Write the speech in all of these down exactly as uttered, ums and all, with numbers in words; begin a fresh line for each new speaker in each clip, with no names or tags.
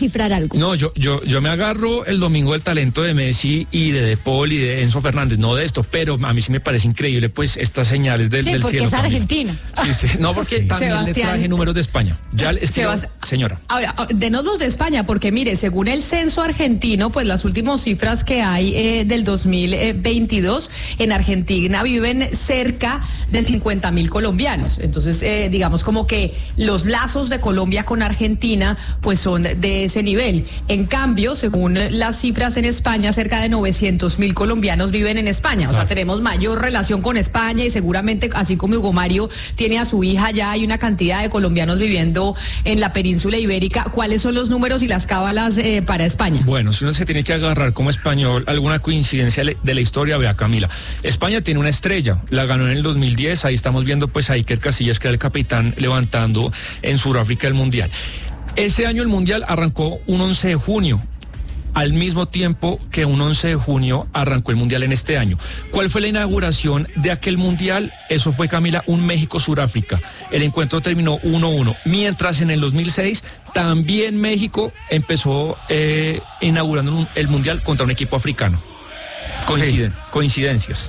descifrar algo.
No, yo, yo, yo me agarro el domingo del talento de Messi y de De Paul y de Enzo Fernández, no de esto, pero a mí sí me parece increíble pues estas señales del,
sí,
del cielo.
Sí, porque es Argentina.
Sí, sí, no, porque sí. también Sebastián, le traje números de España. Ya es que
Sebast-
señora.
Ahora, denos los de España, porque mire, según el censo argentino, pues las últimas cifras que hay eh, del dos mil veintidós, en Argentina viven cerca de cincuenta mil colombianos. Entonces, eh, digamos como que los lazos de Colombia con Argentina, pues son de ese nivel. En cambio, según las cifras en España, cerca de novecientos mil colombianos viven en España. O sea, tenemos mayor relación con España y seguramente, así como Hugo Mario tiene a su hija, ya hay una cantidad de colombianos viviendo en la península ibérica. ¿Cuáles son los números y las cábalas eh, para España?
Bueno, si uno se tiene que agarrar como español alguna coincidencia de la historia, vea, Camila. España tiene una estrella, la ganó en el dos mil diez, ahí estamos viendo pues a Iker Casillas, que era el capitán, levantando en Sudáfrica el Mundial. Ese año el Mundial arrancó un once de junio, al mismo tiempo que un once de junio arrancó el Mundial en este año. ¿Cuál fue la inauguración de aquel Mundial? Eso fue, Camila, un México-Sudáfrica. El encuentro terminó uno uno, mientras en el dos mil seis también México empezó eh, inaugurando un, el Mundial contra un equipo africano. Coinciden, sí. Coincidencias.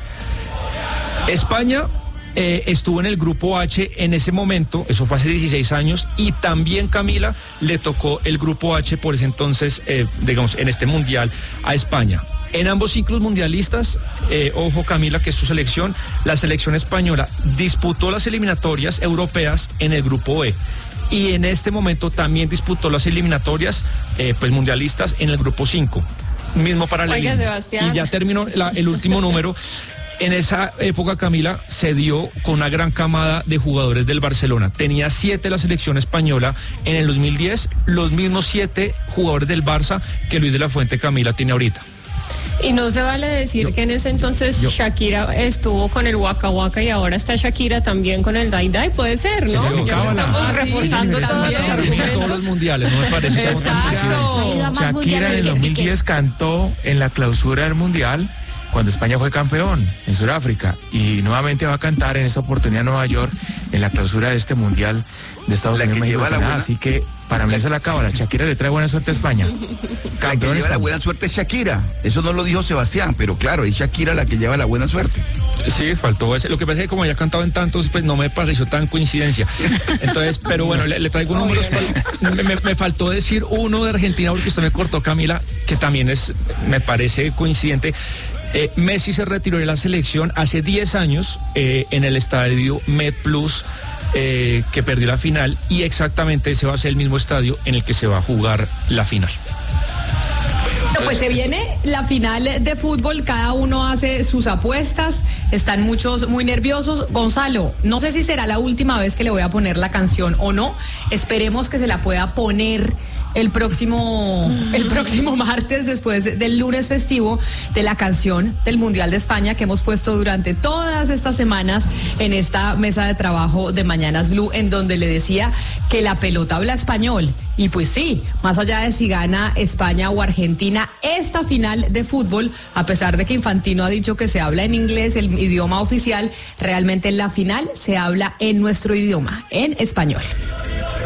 España eh, estuvo en el grupo H en ese momento, eso fue hace dieciséis años, y también, Camila, le tocó el grupo H por ese entonces, eh, digamos, en este Mundial a España. En ambos ciclos mundialistas, eh, ojo, Camila, que es su selección, la selección española disputó las eliminatorias europeas en el grupo E. Y en este momento también disputó las eliminatorias eh, pues mundialistas en el grupo cinco. Mismo paralelismo.
Oiga, Sebastián.
Y ya terminó la, el último número. En esa época, Camila, se dio con una gran camada de jugadores del Barcelona. Tenía siete la selección española en el dos mil diez, los mismos siete jugadores del Barça que Luis de la Fuente, Camila, tiene ahorita.
Y no se vale decir yo, que en ese entonces yo, Shakira estuvo con el Waka Waka y ahora está Shakira también con el Dai Dai, puede ser, ¿no?
Sí,
ya estamos
ah,
reforzando
sí, sí,
todos,
los todos los mundiales, no me parece.
Exacto.
Shakira en el dos mil diez cantó en la clausura del Mundial cuando España fue campeón en Sudáfrica, y nuevamente va a cantar en esa oportunidad en Nueva York en la clausura de este Mundial de Estados Unidos, México, Canadá. Así que para mí esa es la cábala. Shakira le trae buena suerte a España.
La que lleva la buena suerte es Shakira. Eso no lo dijo Sebastián, pero claro, es Shakira la que lleva la buena suerte.
Sí, faltó ese. Lo que pasa es que como ya cantado en tantos, pues no me pareció tan coincidencia. Entonces, pero bueno, le, le traigo números. Para, me, me faltó decir uno de Argentina, porque usted me cortó, Camila, que también es, me parece coincidente. Eh, Messi se retiró de la selección hace diez años eh, en el estadio MedPlus, eh, que perdió la final, y exactamente ese va a ser el mismo estadio en el que se va a jugar la final.
Pues se viene la final de fútbol, cada uno hace sus apuestas, están muchos muy nerviosos. Gonzalo, no sé si será la última vez que le voy a poner la canción o no, esperemos que se la pueda poner el próximo, el próximo martes, después del lunes festivo, de la canción del Mundial de España que hemos puesto durante todas estas semanas en esta mesa de trabajo de Mañanas Blue, en donde le decía que la pelota habla español. Y pues sí, más allá de si gana España o Argentina, esta final de fútbol, a pesar de que Infantino ha dicho que se habla en inglés, el idioma oficial, realmente en la final se habla en nuestro idioma, en español.